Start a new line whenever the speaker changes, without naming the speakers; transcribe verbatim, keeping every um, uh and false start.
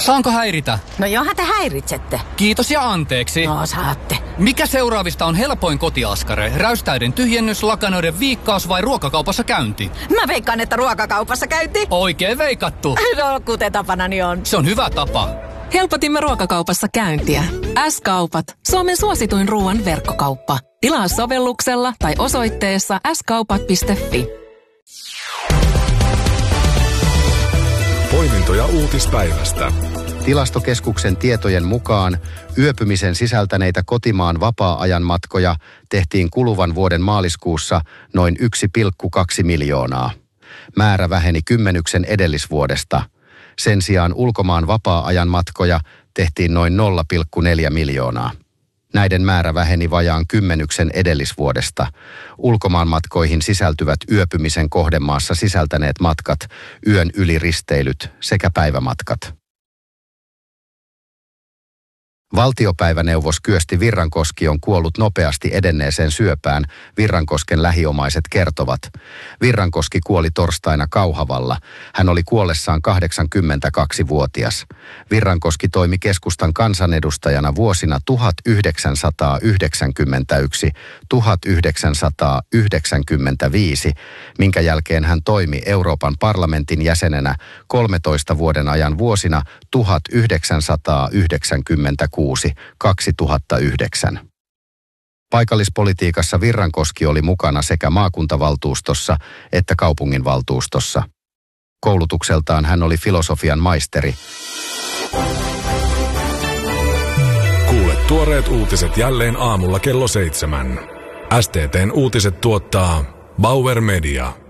Saanko häiritä?
No johan te häiritsette.
Kiitos ja anteeksi.
No saatte.
Mikä seuraavista on helpoin kotiaskare? Räystäiden tyhjennys, lakanoiden viikkaus vai ruokakaupassa käynti?
Mä veikkaan, että ruokakaupassa käynti.
Oikein veikattu.
No kuten tapanani on.
Se on hyvä tapa.
Helpotimme ruokakaupassa käyntiä. S-kaupat. Suomen suosituin ruoan verkkokauppa. Tilaa sovelluksella tai osoitteessa s kaupat piste fi.
Poimintoja uutispäivästä.
Tilastokeskuksen tietojen mukaan yöpymisen sisältäneitä kotimaan vapaa-ajan matkoja tehtiin kuluvan vuoden maaliskuussa noin yksi pilkku kaksi miljoonaa. Määrä väheni kymmenyksen edellisvuodesta. Sen sijaan ulkomaan vapaa-ajan matkoja tehtiin noin nolla pilkku neljä miljoonaa. Näiden määrä väheni vajaan kymmenyksen edellisvuodesta. Ulkomaan matkoihin sisältyvät yöpymisen kohdemaassa sisältäneet matkat, yön yliristeilyt sekä päivämatkat. Valtiopäiväneuvos Kyösti Virrankoski on kuollut nopeasti edenneeseen syöpään, Virrankosken lähiomaiset kertovat. Virrankoski kuoli torstaina Kauhavalla. Hän oli kuollessaan kahdeksankymmentäkaksivuotias. Virrankoski toimi keskustan kansanedustajana vuosina tuhatyhdeksänsataayhdeksänkymmentäyksi–tuhatyhdeksänsataayhdeksänkymmentäviisi, minkä jälkeen hän toimi Euroopan parlamentin jäsenenä kolmetoista vuoden ajan vuosina tuhatyhdeksänsataayhdeksänkymmentäkuusi–kaksituhattayhdeksän. Paikallispolitiikassa Virrankoski oli mukana sekä maakuntavaltuustossa että kaupunginvaltuustossa. Koulutukseltaan hän oli filosofian maisteri.
Kuule tuoreet uutiset jälleen aamulla kello seitsemän. S T T:n uutiset tuottaa Bauer Media.